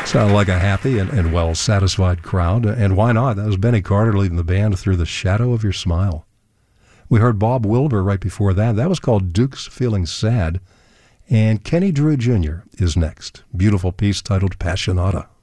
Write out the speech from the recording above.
Sounded like a happy and well-satisfied crowd. And why not? That was Benny Carter leading the band through The Shadow of Your Smile. We heard Bob Wilber right before that. That was called Duke's Feeling Sad. And Kenny Drew Jr. is next. Beautiful piece titled Passionata.